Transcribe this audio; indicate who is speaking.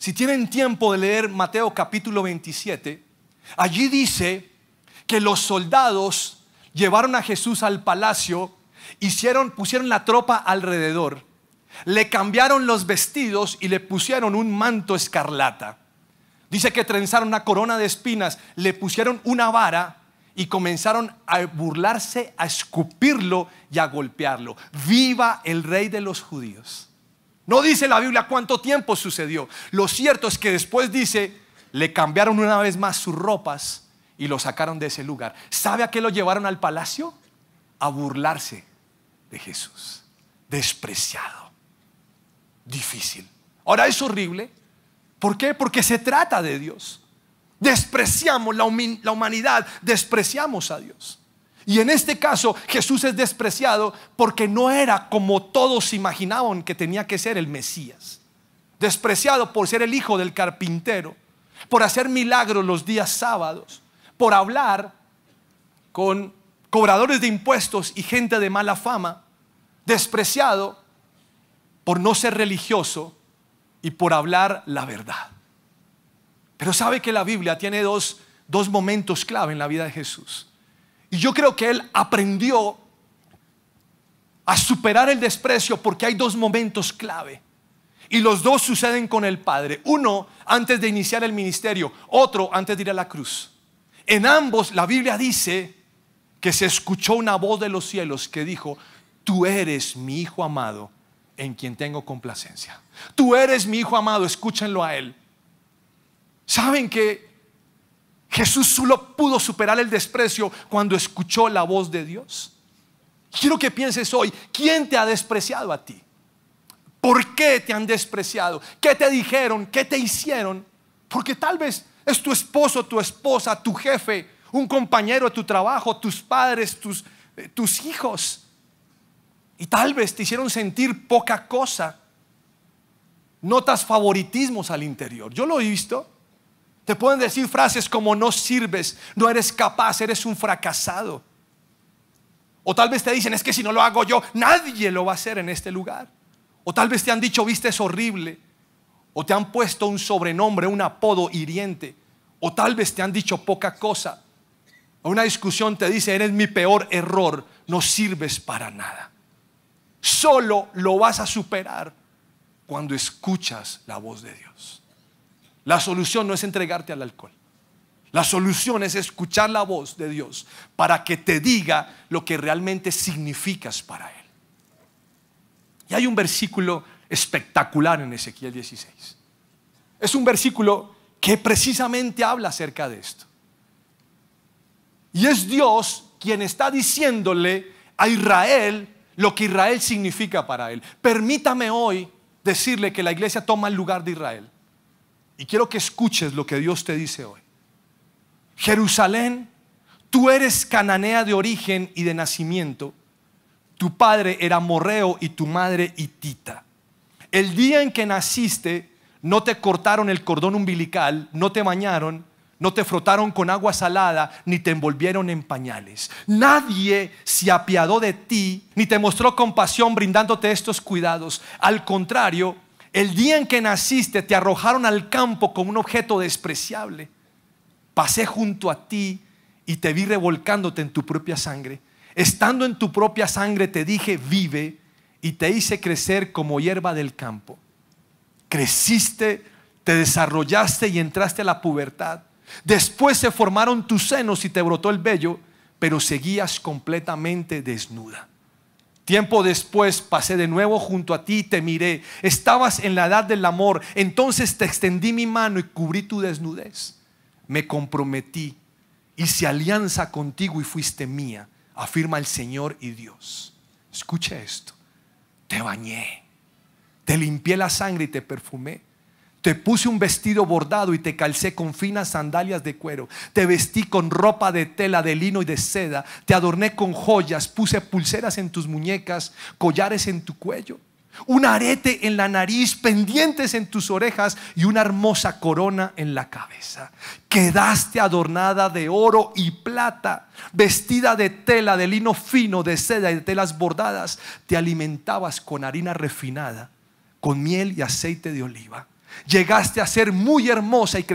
Speaker 1: Si tienen tiempo de leer Mateo capítulo 27, allí dice que los soldados llevaron a Jesús al palacio, pusieron la tropa alrededor, le cambiaron los vestidos y le pusieron un manto escarlata. Dice que trenzaron una corona de espinas, le pusieron una vara y comenzaron a burlarse, a escupirlo y a golpearlo. ¡Viva el rey de los judíos! No dice la Biblia cuánto tiempo sucedió. Lo cierto es que después dice, le cambiaron una vez más sus ropas y lo sacaron de ese lugar. ¿Sabe a qué lo llevaron al palacio? A burlarse de Jesús. Despreciado. Difícil. Ahora es horrible. ¿Por qué? Porque se trata de Dios. Despreciamos la humanidad, despreciamos a Dios. Y en este caso Jesús es despreciado porque no era como todos imaginaban que tenía que ser el Mesías. Despreciado por ser el hijo del carpintero, por hacer milagros los días sábados, por hablar con cobradores de impuestos y gente de mala fama. Despreciado por no ser religioso y por hablar la verdad. Pero sabe que la Biblia tiene dos momentos clave en la vida de Jesús. Y yo creo que Él aprendió a superar el desprecio porque hay dos momentos clave. Y los dos suceden con el Padre. Uno antes de iniciar el ministerio, otro antes de ir a la cruz. En ambos la Biblia dice que se escuchó una voz de los cielos que dijo: tú eres mi hijo amado en quien tengo complacencia. Tú eres mi hijo amado, escúchenlo a Él. ¿Saben que Jesús solo pudo superar el desprecio cuando escuchó la voz de Dios? Quiero que pienses hoy, ¿quién te ha despreciado a ti? ¿Por qué te han despreciado? ¿Qué te dijeron? ¿Qué te hicieron? Porque tal vez es tu esposo, tu esposa, tu jefe, un compañero de tu trabajo, tus padres, tus hijos. Y tal vez te hicieron sentir poca cosa. Notas favoritismos al interior. Yo lo he visto. Te pueden decir frases como: no sirves, no eres capaz, eres un fracasado. O tal vez te dicen: es que si no lo hago yo, nadie lo va a hacer en este lugar. O tal vez te han dicho: viste, es horrible. O te han puesto un sobrenombre, un apodo hiriente. O tal vez te han dicho poca cosa. O una discusión te dice: eres mi peor error, no sirves para nada. Solo lo vas a superar cuando escuchas la voz de Dios. La solución no es entregarte al alcohol. La solución es escuchar la voz de Dios para que te diga lo que realmente significas para Él. Y hay un versículo espectacular en Ezequiel 16. Es un versículo que precisamente habla acerca de esto. Y es Dios quien está diciéndole a Israel lo que Israel significa para Él. Permítame hoy decirle que la iglesia toma el lugar de Israel. Y quiero que escuches lo que Dios te dice hoy. Jerusalén, tú eres cananea de origen y de nacimiento. Tu padre era amorreo y tu madre hitita. El día en que naciste no te cortaron el cordón umbilical, no te bañaron, no te frotaron con agua salada, ni te envolvieron en pañales. Nadie se apiadó de ti, ni te mostró compasión brindándote estos cuidados. Al contrario, el día en que naciste te arrojaron al campo como un objeto despreciable. Pasé junto a ti y te vi revolcándote en tu propia sangre. Estando en tu propia sangre te dije: vive, y te hice crecer como hierba del campo. Creciste, te desarrollaste y entraste a la pubertad. Después se formaron tus senos y te brotó el vello, pero seguías completamente desnuda. Tiempo después pasé de nuevo junto a ti y te miré. Estabas en la edad del amor. Entonces te extendí mi mano y cubrí tu desnudez. Me comprometí, hice alianza contigo y fuiste mía, afirma el Señor y Dios. Escucha esto: te bañé, te limpié la sangre y te perfumé. Te puse un vestido bordado y te calcé con finas sandalias de cuero. Te vestí con ropa de tela, de lino y de seda. Te adorné con joyas, puse pulseras en tus muñecas, collares en tu cuello, un arete en la nariz, pendientes en tus orejas y una hermosa corona en la cabeza. Quedaste adornada de oro y plata, vestida de tela, de lino fino, de seda y de telas bordadas. Te alimentabas con harina refinada, con miel y aceite de oliva. llegaste a ser muy hermosa y